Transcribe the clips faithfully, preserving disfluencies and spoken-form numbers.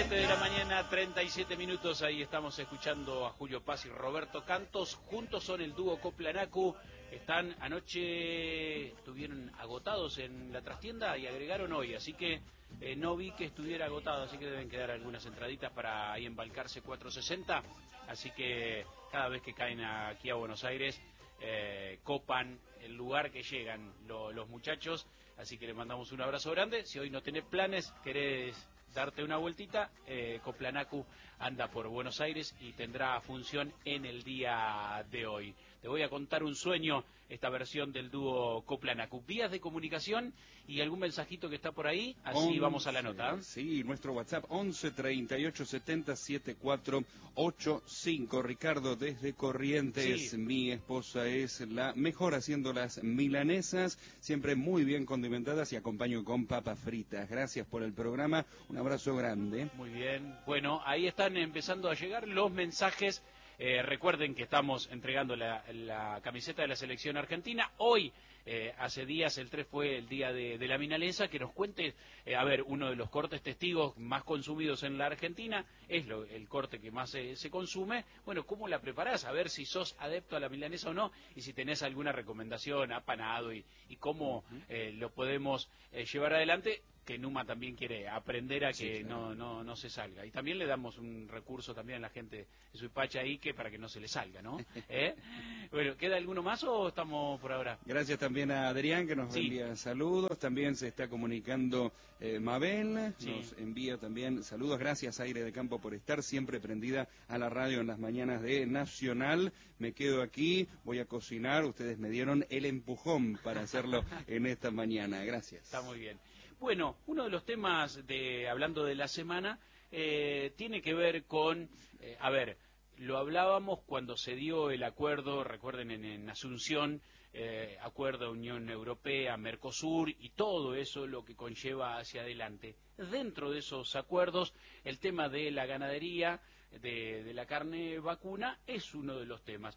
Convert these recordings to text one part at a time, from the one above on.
siete de la mañana, treinta y siete minutos, ahí estamos escuchando a Julio Paz y Roberto Cantos, juntos son el dúo Coplanacu, están anoche, estuvieron agotados en la trastienda y agregaron hoy, así que eh, no vi que estuviera agotado, así que deben quedar algunas entraditas para ahí embalcarse cuatrocientos sesenta, así que cada vez que caen aquí a Buenos Aires, eh, copan el lugar que llegan lo, los muchachos, así que les mandamos un abrazo grande. Si hoy no tenés planes, querés darte una vueltita, eh, Coplanacu anda por Buenos Aires y tendrá función en el día de hoy. Te voy a contar un sueño, esta versión del dúo Coplanacu. Vías de comunicación y algún mensajito que está por ahí, así once, vamos a la nota. Sí, nuestro WhatsApp once treinta y ocho setenta setenta y cuatro ochenta y cinco. Ricardo desde Corrientes, sí. Mi esposa es la mejor haciendo las milanesas, siempre muy bien condimentadas y acompaño con papas fritas. Gracias por el programa, un abrazo grande. Muy bien, bueno, ahí están empezando a llegar los mensajes. Eh, recuerden que estamos entregando la, la camiseta de la selección argentina. Hoy, eh, hace días, el tres fue el día de, de la milanesa, que nos cuente, eh, a ver, uno de los cortes testigos más consumidos en la Argentina, es lo, el corte que más eh, se consume. Bueno, ¿cómo la preparás? A ver si sos adepto a la milanesa o no, y si tenés alguna recomendación, apanado, y, y cómo eh, lo podemos eh, llevar adelante, que Numa también quiere aprender a que sí, claro. no, no, no se salga. Y también le damos un recurso también a la gente de Suipacha ahí, que para que no se le salga, ¿no? ¿Eh? Bueno, ¿queda alguno más o estamos por ahora? Gracias también a Adrián, que nos sí. envía saludos. También se está comunicando eh, Mabel, sí. nos envía también saludos. Gracias, Aire de Campo, por estar siempre prendida a la radio en las mañanas de Nacional. Me quedo aquí, voy a cocinar. Ustedes me dieron el empujón para hacerlo en esta mañana. Gracias. Está muy bien. Bueno, uno de los temas, de hablando de la semana, eh, tiene que ver con, eh, a ver, lo hablábamos cuando se dio el acuerdo, recuerden, en, en Asunción, eh, acuerdo Unión Europea, Mercosur y todo eso lo que conlleva hacia adelante. Dentro de esos acuerdos, el tema de la ganadería, de, de la carne vacuna, es uno de los temas.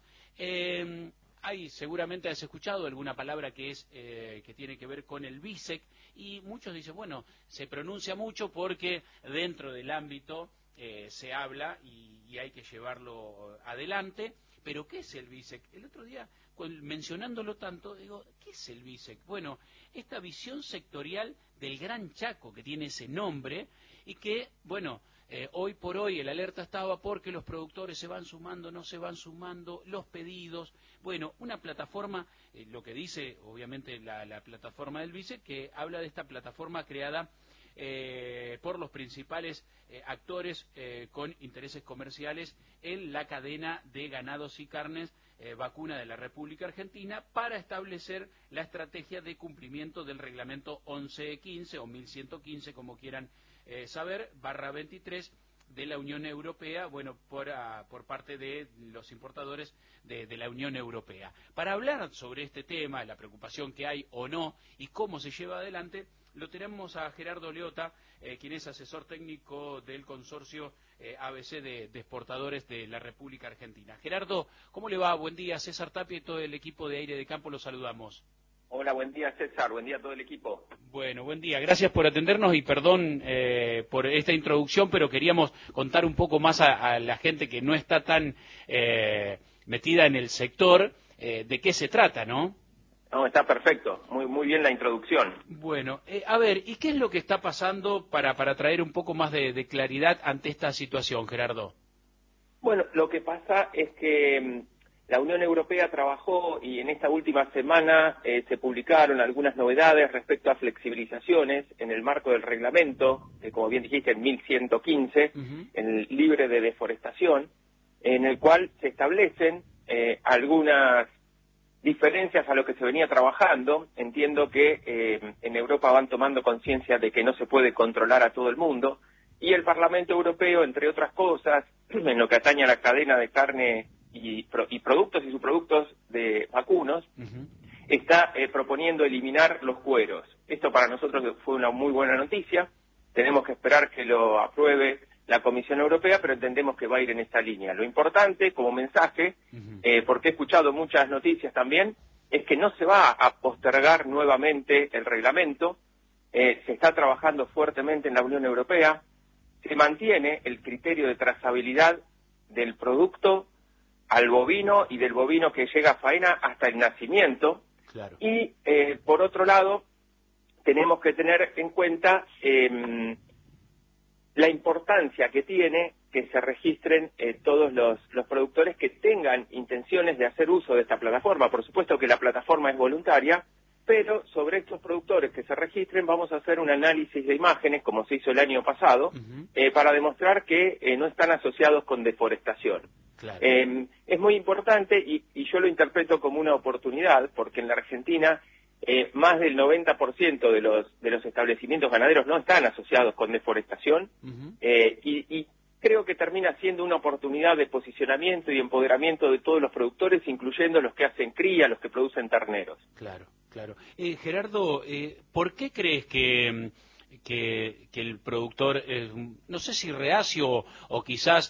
Eh, Hay, seguramente has escuchado alguna palabra que es eh, que tiene que ver con el B I S E C, y muchos dicen, bueno, se pronuncia mucho porque dentro del ámbito eh, se habla y, y hay que llevarlo adelante, pero ¿qué es el B I S E C? El otro día, mencionándolo tanto, digo, ¿qué es el B I S E C? Bueno, esta visión sectorial del Gran Chaco, que tiene ese nombre, y que, bueno, Eh, hoy por hoy el alerta estaba porque los productores se van sumando, no se van sumando, los pedidos. Bueno, una plataforma, eh, lo que dice obviamente la, la plataforma del B I S E C, que habla de esta plataforma creada eh, por los principales eh, actores eh, con intereses comerciales en la cadena de ganados y carnes eh, vacuna de la República Argentina, para establecer la estrategia de cumplimiento del reglamento once quince o mil ciento quince, como quieran Eh, saber, barra veintitrés de la Unión Europea, bueno, por, uh, por parte de los importadores de, de la Unión Europea. Para hablar sobre este tema, la preocupación que hay o no, y cómo se lleva adelante, lo tenemos a Gerardo Leota, eh, quien es asesor técnico del consorcio eh, A B C de, de exportadores de la República Argentina. Gerardo, ¿cómo le va? Buen día, César Tapia y todo el equipo de Aire de Campo, los saludamos. Hola, buen día César, buen día a todo el equipo. Bueno, buen día, gracias por atendernos y perdón eh, por esta introducción, pero queríamos contar un poco más a, a la gente que no está tan eh, metida en el sector, eh, de qué se trata, ¿no? No, está perfecto, muy muy bien la introducción. Bueno, eh, a ver, ¿y qué es lo que está pasando para, para traer un poco más de, de claridad ante esta situación, Gerardo? Bueno, lo que pasa es que la Unión Europea trabajó y en esta última semana eh, se publicaron algunas novedades respecto a flexibilizaciones en el marco del reglamento, que como bien dijiste, en mil ciento quince, uh-huh. en el libre de deforestación, en el cual se establecen eh, algunas diferencias a lo que se venía trabajando. Entiendo que eh, en Europa van tomando conciencia de que no se puede controlar a todo el mundo, y el Parlamento Europeo, entre otras cosas, en lo que atañe a la cadena de carne Y, pro, y productos y subproductos de vacunos, uh-huh. está eh, proponiendo eliminar los cueros. Esto para nosotros fue una muy buena noticia. Tenemos que esperar que lo apruebe la Comisión Europea, pero entendemos que va a ir en esta línea. Lo importante, como mensaje, uh-huh. eh, porque he escuchado muchas noticias también, es que no se va a postergar nuevamente el reglamento. Eh, se está trabajando fuertemente en la Unión Europea. se mantiene el criterio de trazabilidad del producto al bovino y del bovino que llega a faena hasta el nacimiento. Claro. Y eh, por otro lado, tenemos que tener en cuenta eh, la importancia que tiene que se registren eh, todos los, los productores que tengan intenciones de hacer uso de esta plataforma. Por supuesto que la plataforma es voluntaria, pero sobre estos productores que se registren vamos a hacer un análisis de imágenes, como se hizo el año pasado, uh-huh. eh, para demostrar que eh, no están asociados con deforestación. Claro. Eh, es muy importante y, y yo lo interpreto como una oportunidad, porque en la Argentina eh, más del noventa por ciento de los, de los establecimientos ganaderos no están asociados con deforestación, uh-huh. eh, y, y creo que termina siendo una oportunidad de posicionamiento y empoderamiento de todos los productores, incluyendo los que hacen cría, los que producen terneros. Claro, claro. Eh, Gerardo, eh, ¿por qué crees que, que, que el productor, es, no sé si reacio o, o quizás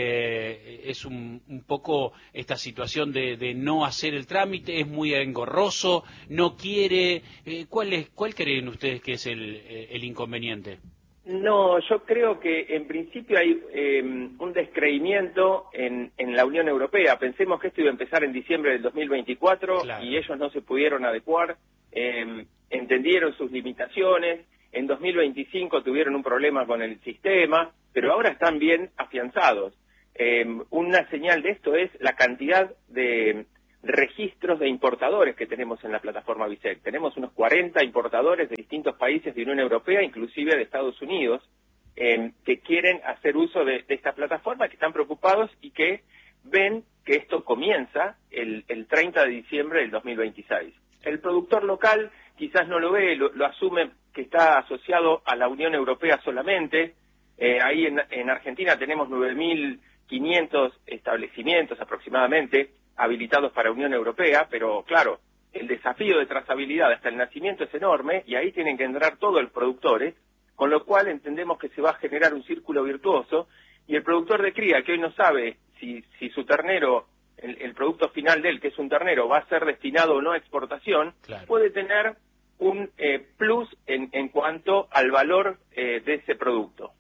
eh, es un, un poco esta situación de, de no hacer el trámite, es muy engorroso, no quiere? Eh, ¿cuál, es, ¿Cuál creen ustedes que es el, el inconveniente? No, yo creo que en principio hay eh, un descreimiento en, en la Unión Europea. Pensemos que esto iba a empezar en diciembre del dos mil veinticuatro, claro, y ellos no se pudieron adecuar, eh, entendieron sus limitaciones, en dos mil veinticinco tuvieron un problema con el sistema, pero ahora están bien afianzados. Eh, una señal de esto es la cantidad de registros de importadores que tenemos en la plataforma BISEC. Tenemos unos cuarenta importadores de distintos países de Unión Europea, inclusive de Estados Unidos, eh, que quieren hacer uso de, de esta plataforma, que están preocupados y que ven que esto comienza el, el treinta de diciembre del dos mil veintiséis. El productor local quizás no lo ve, lo, lo asume que está asociado a la Unión Europea solamente. Eh, ahí en, en Argentina tenemos nueve mil quinientos establecimientos aproximadamente habilitados para Unión Europea, pero claro, el desafío de trazabilidad hasta el nacimiento es enorme y ahí tienen que entrar todos los productores, con lo cual entendemos que se va a generar un círculo virtuoso y el productor de cría que hoy no sabe si, si su ternero, el, el producto final de él, que es un ternero, va a ser destinado o no a exportación, claro, puede tener un eh, plus en, en cuanto al valor eh, de ese producto.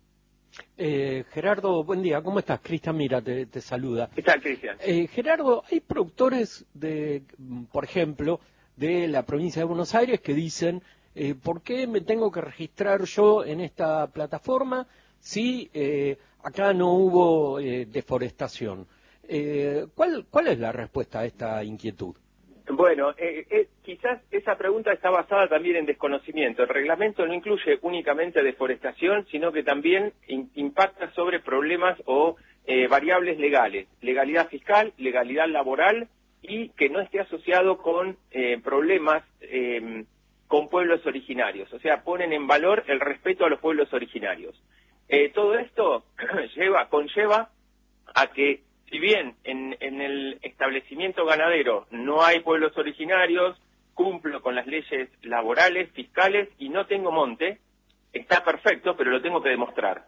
Eh, Gerardo, buen día, ¿cómo estás? Cristian Mira te, te saluda. ¿Qué tal, Cristian? Eh, Gerardo, hay productores, de, por ejemplo, de la provincia de Buenos Aires que dicen, eh, ¿por qué me tengo que registrar yo en esta plataforma si eh, acá no hubo eh, deforestación? Eh, ¿cuál, ¿Cuál es la respuesta a esta inquietud? Bueno, eh, eh, quizás esa pregunta está basada también en desconocimiento. El reglamento no incluye únicamente deforestación, sino que también in, impacta sobre problemas o eh, variables legales, legalidad fiscal, legalidad laboral y que no esté asociado con eh, problemas eh, con pueblos originarios. O sea, ponen en valor el respeto a los pueblos originarios. Eh, todo esto lleva, conlleva a que si bien en, en el establecimiento ganadero no hay pueblos originarios, cumplo con las leyes laborales, fiscales y no tengo monte, está perfecto, pero lo tengo que demostrar.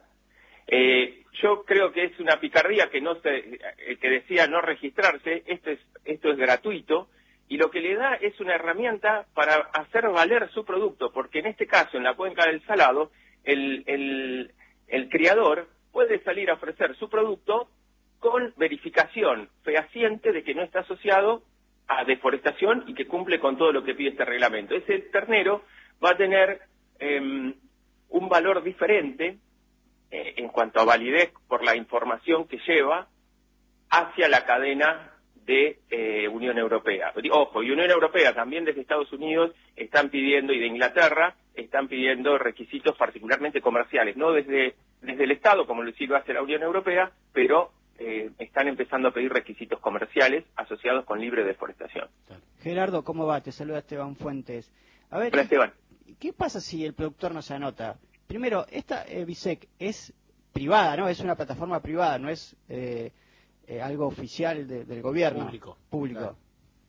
Eh, yo creo que es una picardía que no se, que decía no registrarse, esto es, esto es gratuito, y lo que le da es una herramienta para hacer valer su producto, porque en este caso, en la cuenca del Salado, el, el, el criador puede salir a ofrecer su producto con verificación fehaciente de que no está asociado a deforestación y que cumple con todo lo que pide este reglamento. Ese ternero va a tener eh, un valor diferente eh, en cuanto a validez por la información que lleva hacia la cadena de eh, Unión Europea. Ojo, y Unión Europea también desde Estados Unidos están pidiendo, y de Inglaterra, están pidiendo requisitos particularmente comerciales, no desde, desde el Estado, como lo hace la Unión Europea, pero Eh, están empezando a pedir requisitos comerciales asociados con libre deforestación. Gerardo, ¿cómo va? Te saluda Esteban Fuentes. A ver, Hola, Esteban. ¿Qué pasa si el productor no se anota? Primero, esta eh, BISEC es privada, ¿no? Es una plataforma privada, no es eh, eh, algo oficial de, del gobierno. Público. Público. Claro.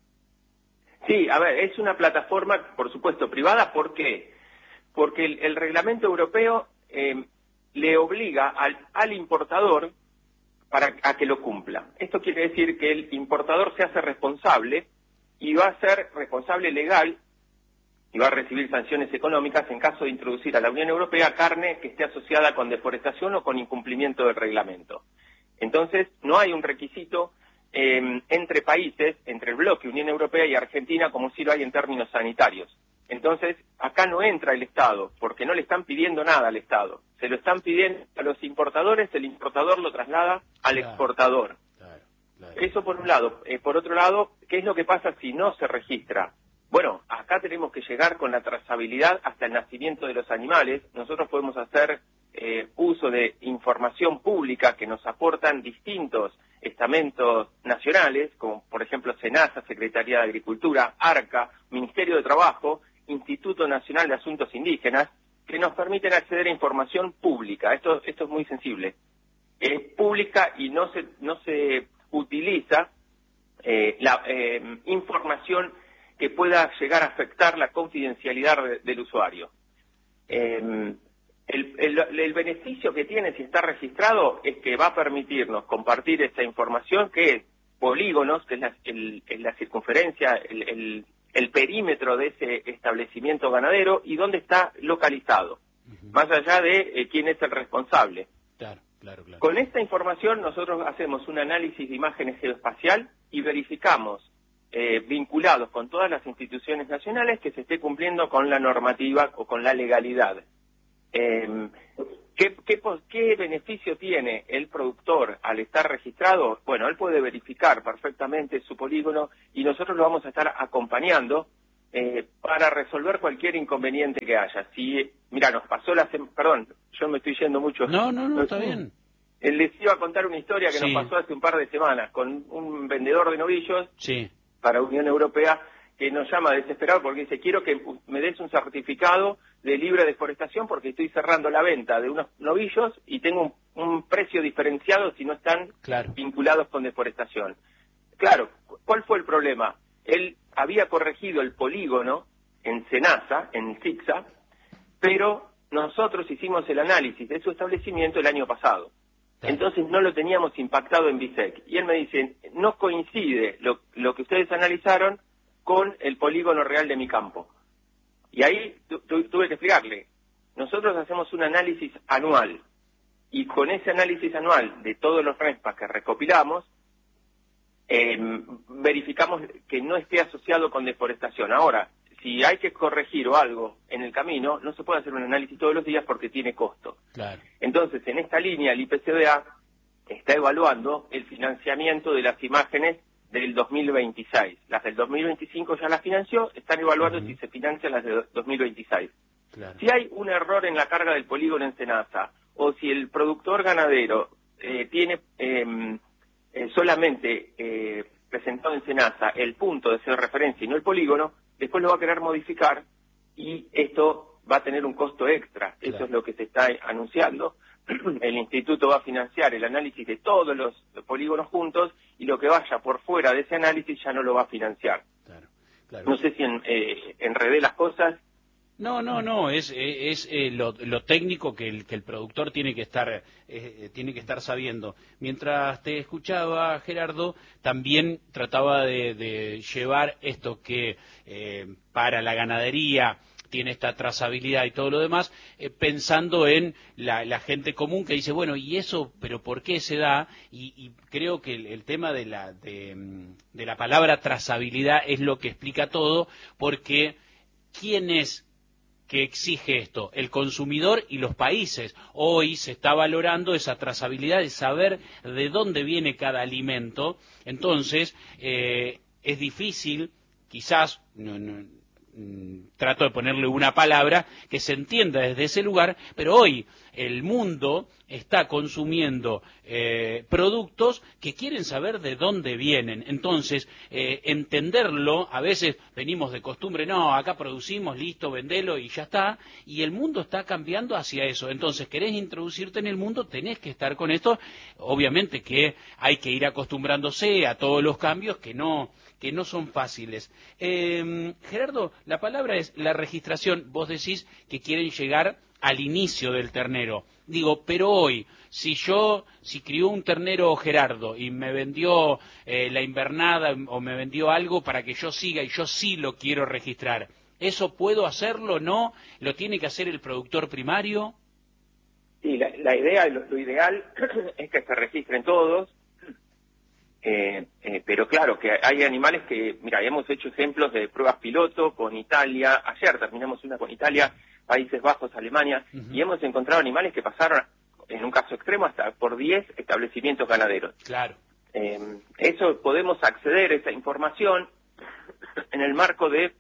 Sí, a ver, es una plataforma, por supuesto, privada. ¿Por qué? Porque el, el reglamento europeo eh, le obliga al, al importador para a que lo cumpla. Esto quiere decir que el importador se hace responsable y va a ser responsable legal y va a recibir sanciones económicas en caso de introducir a la Unión Europea carne que esté asociada con deforestación o con incumplimiento del reglamento. Entonces, no hay un requisito eh, entre países, entre el bloque Unión Europea y Argentina, como sí lo hay en términos sanitarios. Entonces, acá no entra el Estado, porque no le están pidiendo nada al Estado. Se lo están pidiendo a los importadores, el importador lo traslada al claro, exportador. Claro, claro. Eso por un lado. Eh, por otro lado, ¿qué es lo que pasa si no se registra? Bueno, acá tenemos que llegar con la trazabilidad hasta el nacimiento de los animales. Nosotros podemos hacer eh, uso de información pública que nos aportan distintos estamentos nacionales, como por ejemplo SENASA, Secretaría de Agricultura, ARCA, Ministerio de Trabajo, Instituto Nacional de Asuntos Indígenas, que nos permiten acceder a información pública. Esto, esto es muy sensible. Es pública y no se, no se utiliza eh, la eh, información que pueda llegar a afectar la confidencialidad de, del usuario. Eh, el, el, el beneficio que tiene si está registrado es que va a permitirnos compartir esta información, que es polígonos, que es la, el, la circunferencia, el, el, el perímetro de ese establecimiento ganadero y dónde está localizado, uh-huh. más allá de eh, quién es el responsable. Claro, claro, claro. Con esta información nosotros hacemos un análisis de imágenes geoespacial y verificamos Eh, vinculados con todas las instituciones nacionales que se esté cumpliendo con la normativa o con la legalidad. Eh, ¿qué, qué, ¿Qué beneficio tiene el productor al estar registrado? Bueno, él puede verificar perfectamente su polígono y nosotros lo vamos a estar acompañando eh, para resolver cualquier inconveniente que haya. Si, mira, nos pasó la semana, perdón, yo me estoy yendo mucho. No, no, no, está bien. Les iba a contar una historia que sí. nos pasó hace un par de semanas con un vendedor de novillos. Sí. Para Unión Europea, que nos llama desesperado porque dice, quiero que me des un certificado de libre deforestación porque estoy cerrando la venta de unos novillos y tengo un, un precio diferenciado si no están claro. vinculados con deforestación. Claro, ¿cuál fue el problema? Él había corregido el polígono en SENASA, en CICSA, pero nosotros hicimos el análisis de su establecimiento el año pasado. Entonces no lo teníamos impactado en BISEC. Y él me dice, no coincide lo, lo que ustedes analizaron con el polígono real de mi campo. Y ahí tu, tu, tuve que explicarle, nosotros hacemos un análisis anual. Y con ese análisis anual de todos los RESPA que recopilamos, eh, verificamos que no esté asociado con deforestación. Ahora, si hay que corregir o algo en el camino, no se puede hacer un análisis todos los días porque tiene costo. Claro. Entonces, en esta línea, el I P C B A está evaluando el financiamiento de las imágenes del dos mil veintiséis. Las del dos mil veinticinco ya las financió, están evaluando uh-huh. si se financian las de dos mil veintiséis. Claro. Si hay un error en la carga del polígono en SENASA, o si el productor ganadero eh, tiene eh, eh, solamente eh, presentado en SENASA el punto de ser referencia y no el polígono, después lo va a querer modificar y esto va a tener un costo extra. Claro. Eso es lo que se está anunciando. El instituto va a financiar el análisis de todos los polígonos juntos y lo que vaya por fuera de ese análisis ya no lo va a financiar. Claro, claro. No sé si en, eh, enredé las cosas. No, no, no, es, es, es eh, lo, lo técnico que el, que el productor tiene que estar eh, tiene que estar sabiendo. Mientras te escuchaba, Gerardo, también trataba de, de llevar esto que eh, para la ganadería tiene esta trazabilidad y todo lo demás, eh, pensando en la, la gente común que dice, bueno, ¿y eso, pero por qué se da? Y, y creo que el, el tema de la, de, de la palabra trazabilidad es lo que explica todo, porque ¿quién es que exige esto? El consumidor y los países. Hoy se está valorando esa trazabilidad de saber de dónde viene cada alimento. Entonces, eh, es difícil, quizás, no, no, trato de ponerle una palabra que se entienda desde ese lugar, pero hoy el mundo está consumiendo eh, productos que quieren saber de dónde vienen. Entonces, eh, entenderlo, a veces venimos de costumbre, no, acá producimos, listo, vendelo y ya está, y el mundo está cambiando hacia eso. Entonces, querés introducirte en el mundo, tenés que estar con esto. Obviamente que hay que ir acostumbrándose a todos los cambios que no que no son fáciles. Eh, Gerardo, la palabra es la registración. Vos decís que quieren llegar al inicio del ternero. Digo, pero hoy, si yo, si crió un ternero Gerardo y me vendió eh, la invernada o me vendió algo para que yo siga y yo sí lo quiero registrar, ¿Eso puedo hacerlo? ¿No? ¿Lo tiene que hacer el productor primario? Sí, la, la idea, lo, lo ideal es que se registren todos, eh, eh, pero claro, que hay animales que, mira, hemos hecho ejemplos de pruebas piloto con Italia, ayer terminamos una con Italia, Países Bajos, Alemania, uh-huh. y hemos encontrado animales que pasaron, en un caso extremo, hasta por diez establecimientos ganaderos. Claro. Eh, eso podemos acceder a esa información en el marco de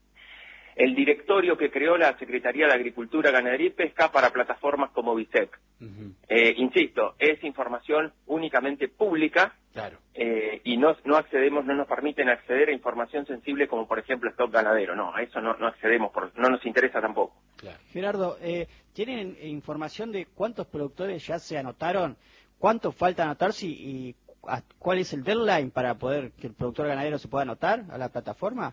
el directorio que creó la Secretaría de Agricultura, Ganadería y Pesca para plataformas como BISEC. Uh-huh. Eh, insisto, es información únicamente pública, claro. eh, y no, no accedemos, no nos permiten acceder a información sensible como por ejemplo stock ganadero. No, a eso no, no accedemos, por, no nos interesa tampoco. Claro. Gerardo, eh, ¿tienen información de cuántos productores ya se anotaron? ¿Cuántos falta anotarse y, y cuál es el deadline para poder que el productor ganadero se pueda anotar a la plataforma?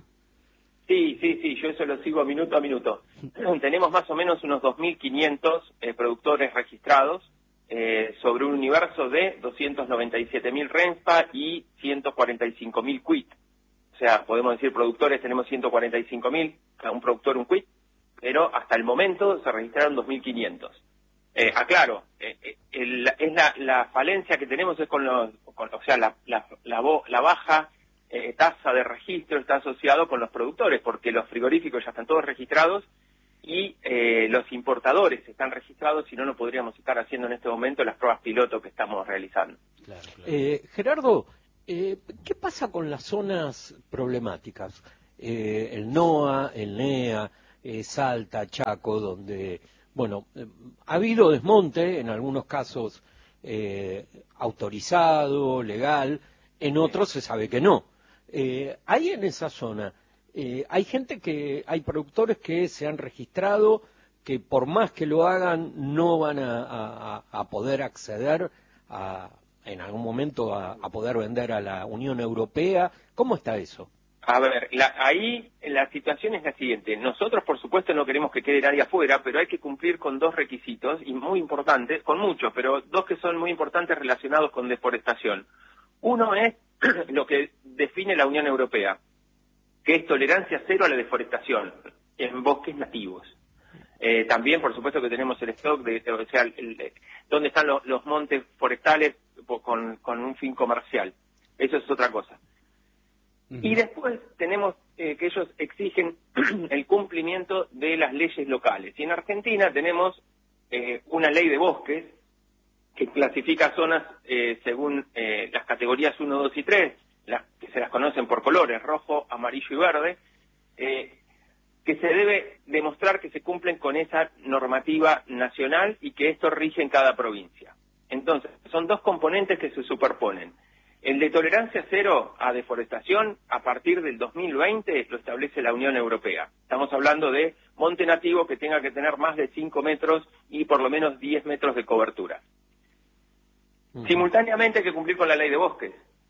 Sí, sí, sí, yo eso lo sigo minuto a minuto. Tenemos más o menos unos dos mil quinientos eh, productores registrados eh, sobre un universo de doscientos noventa y siete mil RENSPA y ciento cuarenta y cinco mil Q I T. O sea, podemos decir productores tenemos ciento cuarenta y cinco mil, un productor un Q I T, pero hasta el momento se registraron dos mil quinientos. Eh, aclaro, eh, el, es la, la falencia que tenemos es con los, con, o sea, la, la, la, la baja Eh, tasa de registro está asociado con los productores, porque los frigoríficos ya están todos registrados y eh, los importadores están registrados, si no, no podríamos estar haciendo en este momento las pruebas piloto que estamos realizando. Claro, claro. Eh, Gerardo, eh, ¿qué pasa con las zonas problemáticas? Eh, el NOA, el NEA, eh, Salta, Chaco, donde, bueno, eh, ha habido desmonte, en algunos casos eh, autorizado, legal, en otros se sabe que no. Eh, hay en esa zona, eh, hay gente que, hay productores que se han registrado, que por más que lo hagan no van a, a, a poder acceder a, en algún momento a, a poder vender a la Unión Europea. ¿Cómo está eso? A ver, la, ahí la situación es la siguiente. Nosotros, por supuesto, no queremos que quede nadie afuera, pero hay que cumplir con dos requisitos, y muy importantes, con muchos, pero dos que son muy importantes relacionados con deforestación. Uno es lo que define la Unión Europea, que es tolerancia cero a la deforestación en bosques nativos. Eh, también, por supuesto, que tenemos el stock, de, o sea, el, el, donde están los, los montes forestales con, con un fin comercial. Eso es otra cosa. Uh-huh. Y después tenemos eh, que ellos exigen el cumplimiento de las leyes locales. Y en Argentina tenemos eh, una ley de bosques que clasifica zonas eh, según eh, las categorías uno, dos y tres, las que se las conocen por colores, rojo, amarillo y verde, eh, que se debe demostrar que se cumplen con esa normativa nacional y que esto rige en cada provincia. Entonces, son dos componentes que se superponen. El de tolerancia cero a deforestación, a partir del dos mil veinte, lo establece la Unión Europea. Estamos hablando de monte nativo que tenga que tener más de cinco metros y por lo menos diez metros de cobertura. Simultáneamente hay que cumplir con la ley de bosques.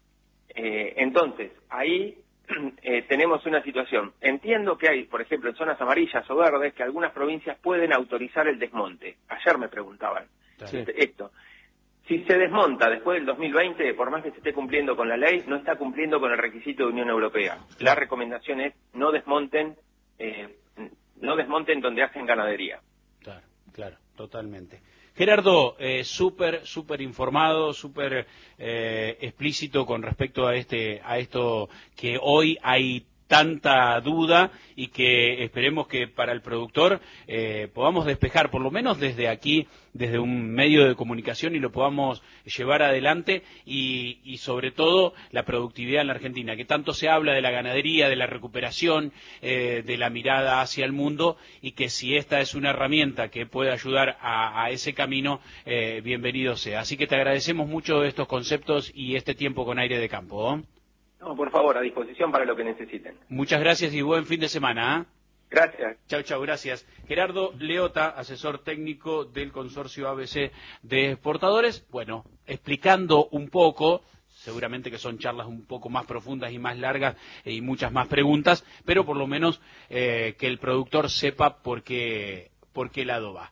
Eh, entonces, ahí eh, tenemos una situación. Entiendo que hay, por ejemplo, en zonas amarillas o verdes, que algunas provincias pueden autorizar el desmonte. Ayer me preguntaban sí. esto. Si se desmonta después del dos mil veinte, por más que se esté cumpliendo con la ley, no está cumpliendo con el requisito de Unión Europea. La recomendación es no desmonten, eh, no desmonten donde hacen ganadería. Claro, claro, totalmente. Gerardo, eh, súper, súper informado, súper eh, explícito con respecto a este, a esto que hoy hay tanta duda y que esperemos que para el productor eh, podamos despejar, por lo menos desde aquí, desde un medio de comunicación, y lo podamos llevar adelante y, y sobre todo la productividad en la Argentina, que tanto se habla de la ganadería, de la recuperación, eh, de la mirada hacia el mundo, y que si esta es una herramienta que puede ayudar a, a ese camino, eh, bienvenido sea. Así que te agradecemos mucho estos conceptos y este tiempo con Aire de Campo, ¿eh? No, por favor, a disposición para lo que necesiten. Muchas gracias y buen fin de semana, ¿eh? Gracias. Chau, chau, gracias. Gerardo Leota, asesor técnico del consorcio A B C de exportadores, bueno, explicando un poco, seguramente que son charlas un poco más profundas y más largas eh, y muchas más preguntas, pero por lo menos eh, que el productor sepa por qué, por qué lado va.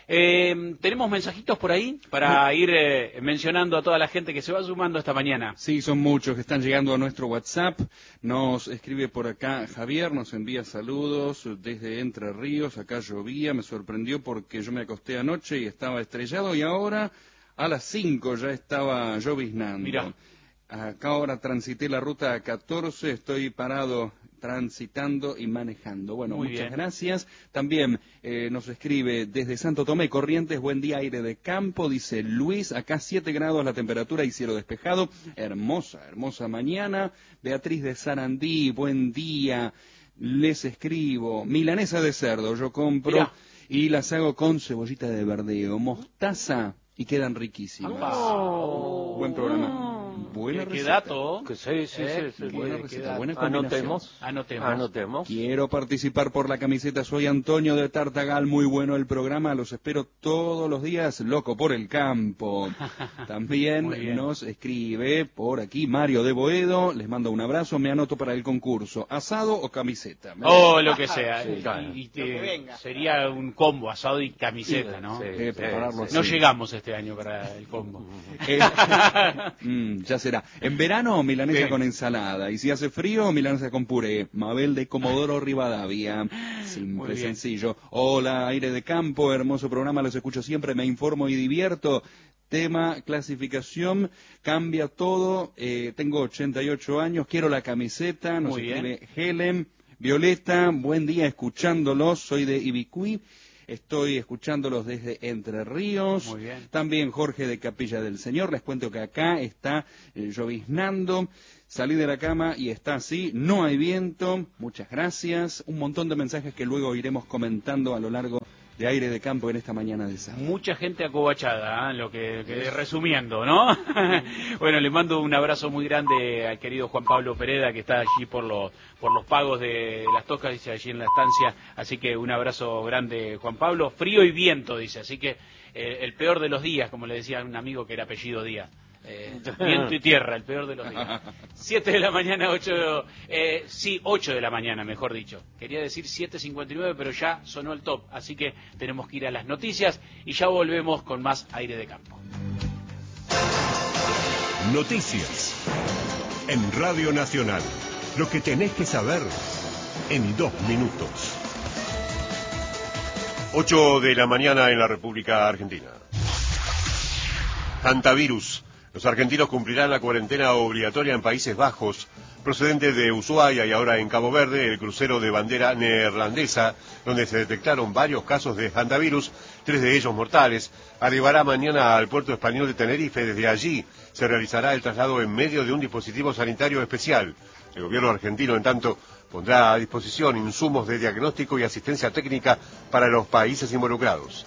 Eh, ¿Tenemos mensajitos por ahí para ir eh, mencionando a toda la gente que se va sumando esta mañana? Sí, son muchos que están llegando a nuestro WhatsApp. Nos escribe por acá Javier, nos envía saludos desde Entre Ríos. Acá llovía, me sorprendió porque yo me acosté anoche y estaba estrellado y ahora a las cinco ya estaba lloviznando. Mirá. Acá ahora transité la ruta catorce, estoy parado transitando y manejando. Bueno, Muy muchas bien. gracias. También eh, nos escribe desde Santo Tomé, Corrientes, buen día, aire de campo, dice Luis, acá siete grados la temperatura y cielo despejado, hermosa, hermosa mañana. Beatriz de Sarandí, buen día, les escribo, milanesa de cerdo, yo compro Mirá. y las hago con cebollita de verdeo, mostaza y quedan riquísimas. Oh. Buen programa. Buena ¿Qué, qué receta. dato? Que sí, sí, Eh, sí, sí. Buena qué receta, dato. buena combinación. Anotemos. Anotemos. Anotemos. Quiero participar por la camiseta, soy Antonio de Tartagal, muy bueno el programa, los espero todos los días, loco por el campo. Muy También bien. nos escribe por aquí Mario de Boedo, les mando un abrazo, me anoto para el concurso, asado o camiseta. ¿Me Oh, lo que sea. Sí, Y- claro. y, Lo que te- venga. sería un combo, asado y camiseta, ¿no? Sí, Eh, prepararlo No así. llegamos este año para el combo. Eh, mm, ya será. En verano, milanesa Sí. con ensalada. Y si hace frío, milanesa con puré. Mabel de Comodoro Rivadavia. Muy Simple, bien. sencillo. Hola, aire de campo, hermoso programa, los escucho siempre, me informo y divierto. Tema, clasificación, cambia todo. Eh, tengo ochenta y ocho años, quiero la camiseta. Nos Muy bien. escribe Helen. Violeta, buen día escuchándolos. Soy de Ibicuí. Estoy escuchándolos desde Entre Ríos. Muy bien. También Jorge de Capilla del Señor. Les cuento que acá está eh, lloviznando. Salí de la cama y está así. No hay viento. Muchas gracias. Un montón de mensajes que luego iremos comentando a lo largo de Aire de Campo en esta mañana de sábado. Mucha gente acobachada, ¿eh? Lo que, que resumiendo, ¿no? Bueno, le mando un abrazo muy grande al querido Juan Pablo Pereda, que está allí por los por los pagos de las toscas, dice, allí en la estancia. Así que un abrazo grande, Juan Pablo. Frío y viento, dice. Así que eh, el peor de los días, como le decía un amigo que era apellido Díaz. Eh, viento y tierra, el peor de los días. Siete de la mañana, ocho, eh, sí, ocho de la mañana, mejor dicho. Quería decir siete cincuenta y nueve, pero ya sonó el top, así que tenemos que ir a las noticias y ya volvemos con más Aire de Campo. Noticias en Radio Nacional. Lo que tenés que saber en dos minutos. Ocho de la mañana en la República Argentina. Hantavirus. Los argentinos cumplirán la cuarentena obligatoria en Países Bajos, procedente de Ushuaia y ahora en Cabo Verde, el crucero de bandera neerlandesa, donde se detectaron varios casos de hantavirus, tres de ellos mortales, arribará mañana al puerto español de Tenerife. Desde allí se realizará el traslado en medio de un dispositivo sanitario especial. El gobierno argentino, en tanto, pondrá a disposición insumos de diagnóstico y asistencia técnica para los países involucrados.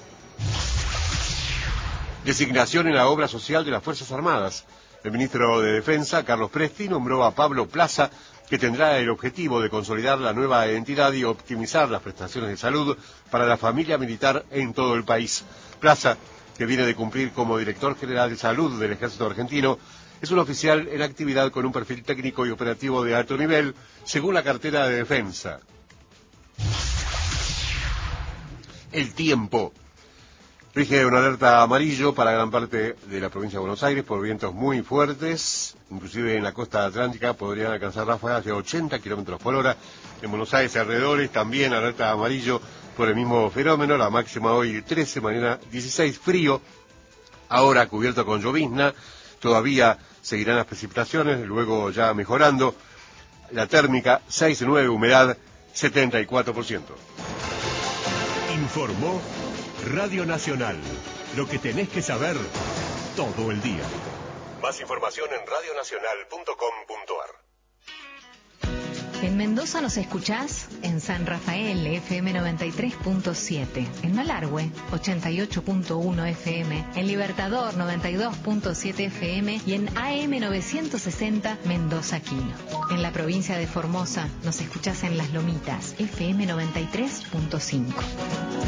Designación en la obra social de las Fuerzas Armadas. El ministro de Defensa, Carlos Presti, nombró a Pablo Plaza, que tendrá el objetivo de consolidar la nueva entidad y optimizar las prestaciones de salud para la familia militar en todo el país. Plaza, que viene de cumplir como director general de salud del Ejército Argentino, es un oficial en actividad con un perfil técnico y operativo de alto nivel, según la cartera de Defensa. El tiempo. Rige una alerta amarillo para gran parte de la provincia de Buenos Aires por vientos muy fuertes, inclusive en la costa atlántica podrían alcanzar ráfagas de ochenta kilómetros por hora. En Buenos Aires y alrededores también alerta amarillo por el mismo fenómeno. La máxima hoy trece, mañana dieciséis, frío, ahora cubierto con llovizna. Todavía seguirán las precipitaciones, luego ya mejorando. La térmica seis nueve, humedad setenta y cuatro por ciento. Informó Radio Nacional. Lo que tenés que saber todo el día. Más información en radio nacional punto com punto ar. En Mendoza nos escuchás en San Rafael, F M noventa y tres punto siete, en Malargüe, ochenta y ocho punto uno F M, en Libertador, noventa y dos punto siete F M y en A M novecientos sesenta Mendoza Quino. En la provincia de Formosa nos escuchás en Las Lomitas, F M noventa y tres punto cinco.